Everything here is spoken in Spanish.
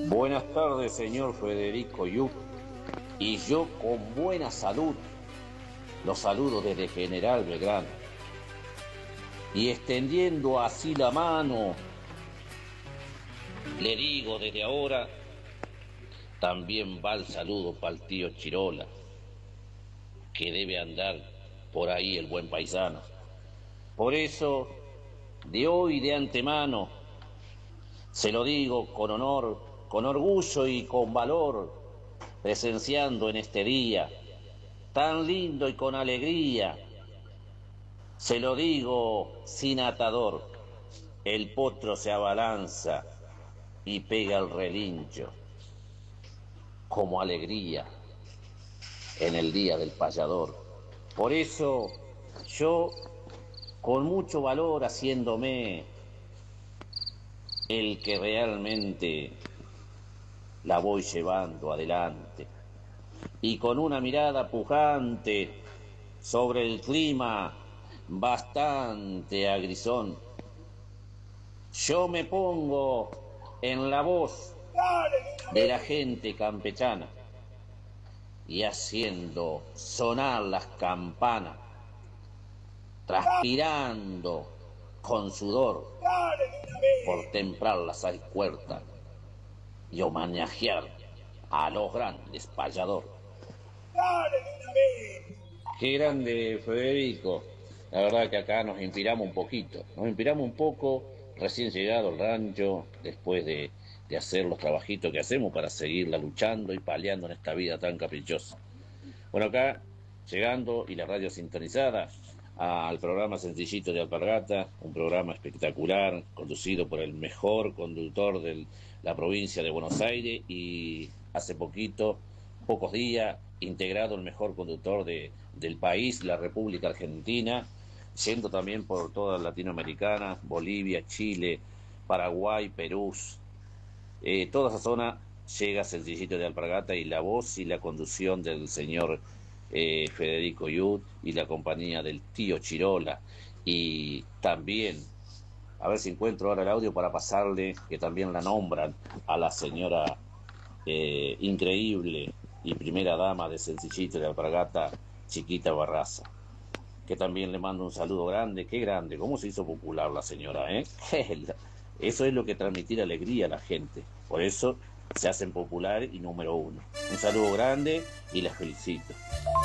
Buenas tardes, señor Federico Yu. Y yo con buena salud los saludo desde General Belgrano. Y extendiendo así la mano, le digo desde ahora, también va el saludo para el tío Chirola, que debe andar por ahí el buen paisano. Por eso, de hoy de antemano, se lo digo con honor, con orgullo y con valor, presenciando en este día tan lindo y con alegría. Se lo digo sin atador, el potro se abalanza y pega el relincho como alegría en el día del payador. Por eso yo, con mucho valor, haciéndome el que realmente la voy llevando adelante, y con una mirada pujante sobre el clima bastante agrizón, yo me pongo en la voz de la gente campechana y haciendo sonar las campanas, transpirando con sudor por templar las 6 puertas y homenajear a los grandes payadores. Qué grande, Federico. La verdad que acá nos inspiramos un poquito. Nos inspiramos un poco recién llegado al rancho, después de hacer los trabajitos que hacemos para seguirla luchando y peleando en esta vida tan caprichosa. Bueno, acá llegando y la radio sintonizada al programa Sencillito de Alpargata, un programa espectacular, conducido por el mejor conductor de la provincia de Buenos Aires y hace pocos días, integrado el mejor conductor del país, la República Argentina, yendo también por toda Latinoamericana, Bolivia, Chile, Paraguay, Perú, toda esa zona llega Sencillito de Alpargata y la voz y la conducción del señor Federico Yud y la compañía del tío Chirola. Y también, a ver si encuentro ahora el audio para pasarle, que también la nombran a la señora increíble y primera dama de Sencillito de Alpargata, Chiquita Barraza, que también le mando un saludo grande. Qué grande, cómo se hizo popular la señora, ¿eh? Eso es lo que transmitir alegría a la gente. Por eso se hacen popular y número uno. Un saludo grande y les felicito.